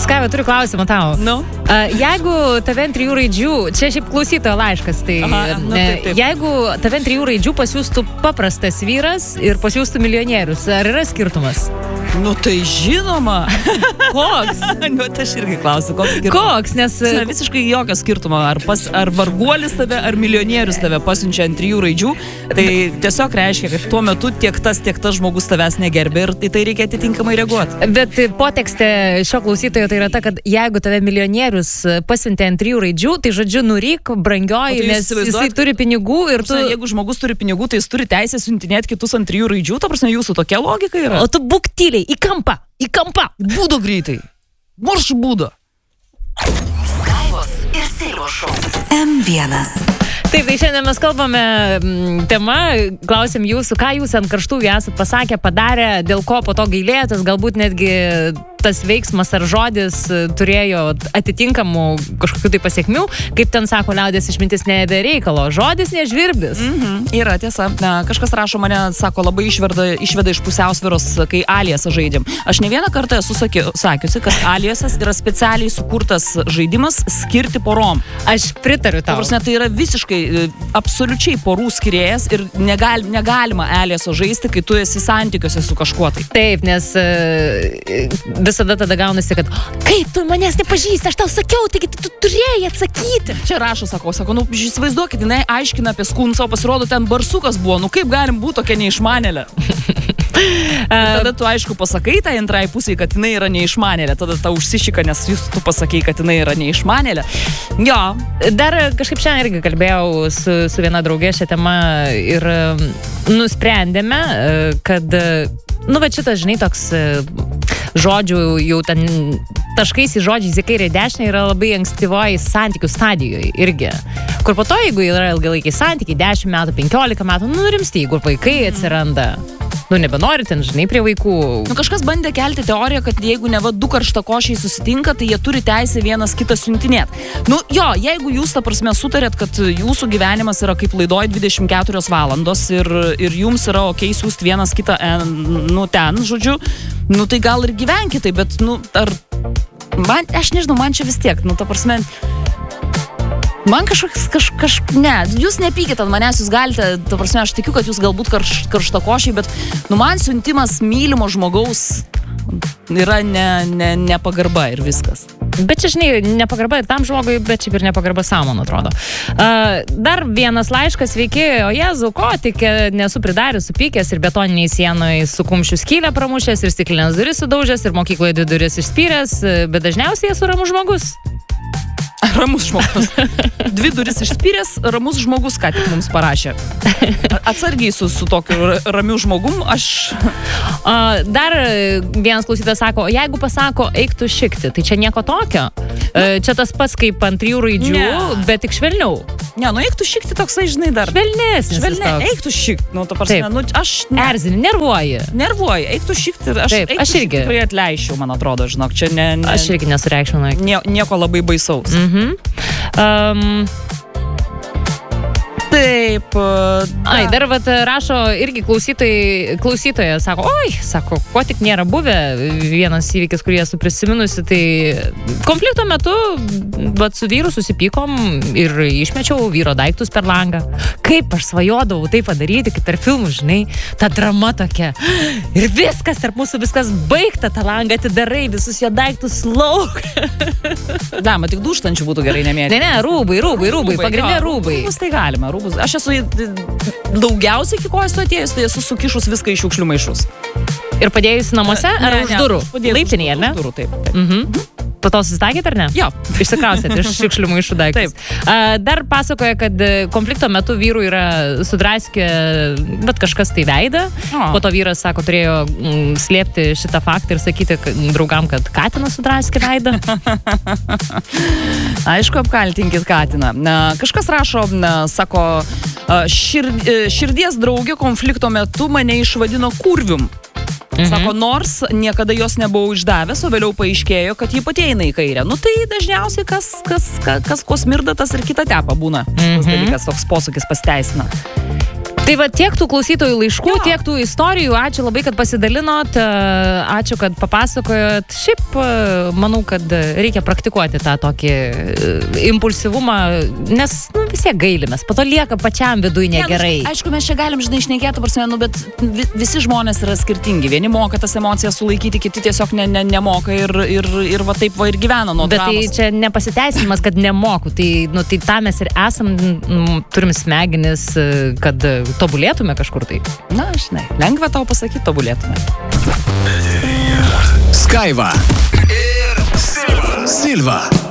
Skaiva, turiu klausimą tau. Nu? Jeigu tave ant 3 raidžių, čia šiaip klausytojo laiškas, tai taip. jeigu tave ant 3 raidžių pasiūstų paprastas vyras ir pasiūstų milijonierius, ar yra skirtumas? Nu tai žinoma. Koks? Nu tai aš irgi klausiu, koks skirtumas? Koks, nes... Visiškai jokio skirtumo, ar varguolis tave, ar milijonierius tave pasiunčia ant 3 raidžių, tai tiesiog reiškia, kad tuo metu tiek tas žmogus tavęs negerbė ir tai reikia atitinkamai reaguoti. Bet potekstė šio klausytojo tai yra ta, kad jeigu tave milijonierius pasiuntė ant 3 raidžių, tai žodžiu nuryk, brangioji, nes jisai turi pinigų ir tu... Jeigu žmogus turi pinigų, tai jis turi teisę siuntinėti kitus ant 3 raidžių, ta prasme jūsų tokia logika yra. O tu būk tyliai, į kampą. Būdo greitai. Marš būdo. Skaivos ir Silvos šou. M1. Taip, tai šiandien mes kalbame tema, klausim jūsų, ką jūs ant karštųjų esat pasakę, padarę, dėl ko po to gailėjotės, galbūt netgi tas veiksmas ar žodis turėjo atitinkamų kažkokių tai pasiekmių, kaip ten sako liaudės išmintis be reikalo, žodis nežvirbis. Yra tiesa, kažkas rašo mane, sako, labai išveda iš pusiausvyros, kai aliasą žaidėm. Aš ne vieną kartą esu sakiusi, kad aliasas yra specialiai sukurtas žaidimas skirti porom. Aš pritariu tau. Tai yra visiškai, absoliučiai porų skirėjas ir negalima aliaso žaisti, kai tu esi santykiuose su kažkuo tai. Taip, nes visada tada gaunasi, kad kaip tu manęs nepažįsti, aš tau sakiau, taigi tu turėjai atsakyti. Čia rašo, sako, nu, įsivaizduokit, jinai aiškina apie skunsą, o pasirodo ten barsukas buvo, nu kaip galim būti tokia neišmanėlė. Tada tu aišku pasakai tai antrai pusiai, kad jinai yra neišmanėlė, tada tau užsišika, nes tu pasakai, kad jinai yra neišmanėlė. Jo. Dar kažkaip šiandien irgi kalbėjau su viena draugė šią temą ir nusprendėme, kad va šitas, žinai, toks žodžių jau ten taškais į žodžiais į kairę dešinę yra labai ankstyvoji santykių stadijoje irgi. Kur po to, jeigu yra ilgalaikiai santykiai, 10 metų, 15 metų, rimsti, jeigu vaikai atsiranda. Nebenori ten, žinai, prie vaikų. Kažkas bandė kelti teoriją, kad jeigu neva 2 karštakošiai susitinka, tai jie turi teisę vienas kitą siuntinėti. Jeigu jūs, ta prasme, sutarėt, kad jūsų gyvenimas yra kaip laidoj 24 valandos ir jums yra okei siųsti vienas kitą, ten, žodžiu, tai gal ir gyvenkite, bet, aš nežinau, man čia vis tiek, ta prasme... Man ne, jūs nepykit ant manęs, jūs galite, ta prasme, aš tikiu, kad jūs galbūt karštakošiai, bet, man siuntimas mylimo žmogaus yra nepagarba ir viskas. Bet čia, žinai, nepagarba ir tam žmogui, bet šiaip ir nepagarba savo, man atrodo. Dar vienas laiškas, sveiki, o Jėzau, ko tik nesu pridaręs, supykęs ir betoniniai sienoj su kumščiu skylę pramušęs ir stiklinės duris sudaužęs ir mokykloje 2 duris išspyręs, bet dažniausiai esu ramus žmogus. Ramus žmogus. 2 duris išspyręs, ramus žmogus, ką tik mums parašė. Atsargiai su tokiu ramiu žmogum, aš... Dar vienas klausytas sako, jeigu pasako, eik tu šikti, tai čia nieko tokio. Čia tas pats kaip ant 3 raidžių, bet tik švelniau. Ne, eik tu šikti toksai, žinai, dar. Švelnesnis. Eik tu šikti, ta prasme, aš... Erzini, nervuoji, eik tu šikti, aš irgi tikrai atleiščiau, man atrodo, žinok, čia ne... Aš irgi nesureikšminu. Nieko labai baisaus. Taip. Dar rašo irgi klausytoja, sako, ko tik nėra buvę, vienas įvykis, kurį esu prisiminusi, tai konflikto metu, su vyru susipykom ir išmečiau vyro daiktus per langą. Kaip aš svajodavau tai padaryti, kaip per filmus, žinai, ta drama tokia. Ir viskas, tarp mūsų viskas baigta, tą langą atidarai, visus jo daiktus lauk. Dama, tik dūštančių būtų gerai nemėti. Ne, rūbai, pagrindė rūbai. Rūbus tai galima, rūbus. Aš esu daugiausiai iki kojos atėjus, tai esu sukišus viską į šiukšlių maišus. Ir padėjusi namuose ar už durų? Laiptinėje, ne? Už durų, taip. Po to susitakėt ar ne? Jo. Išsikrausėt iš šiukšlių maišų daiktus. Dar pasakoja, kad konflikto metu vyrų yra sudraskė, bet kažkas tai veidą. Po to vyras, sako, turėjo slėpti šitą faktą ir sakyti draugam, kad katinas sudraskė veidą. Aišku, apkaltinkit katiną. Kažkas rašo, sako, širdies draugė konflikto metu mane išvadino kurvium. Sako, nors niekada jos nebuvau išdavęs, o vėliau paaiškėjo, kad ji pati eina į kairę. Tai dažniausiai kas ko smirda, tas ir kita tepa būna. Tas dalykas, toks posūkis pasiteisina. Tai va, tiek tų klausytojų laiškų, tiek tų istorijų. Ačiū labai, kad pasidalinot. Ačiū, kad papasakojot. Šiaip manau, kad reikia praktikuoti tą tokį impulsyvumą, nes vis tiek gailimės. Po to lieka pačiam viduje negerai. Aišku, mes čia galim, žinai, šnekėti, bet visi žmonės yra skirtingi. Vieni moka tas emocijas sulaikyti, kiti tiesiog nemoka ir va taip va ir gyvena nuo dramos. Bet tai čia nepasiteisinimas, kad nemoku. Tai tą mes ir esam, turim smegenis, kad tobulėtume kažkur tai. Na, žinai, lengva tau pasakyti, tobulėtume. Skaiva ir Silva.